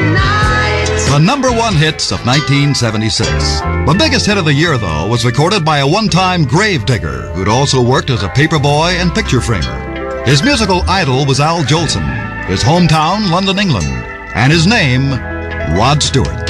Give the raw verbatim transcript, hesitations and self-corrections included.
night. The number one hits of nineteen seventy-six. The biggest hit of the year, though, was recorded by a one-time grave digger who'd also worked as a paperboy and picture framer. His musical idol was Al Jolson, his hometown London, England, and his name, Rod Stewart.